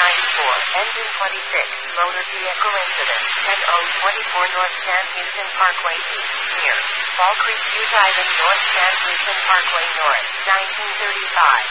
engine 26, motor vehicle incident, 10:24 North San Houston Parkway East, near Fall Creek View Drive in North San Houston Parkway North, 1935.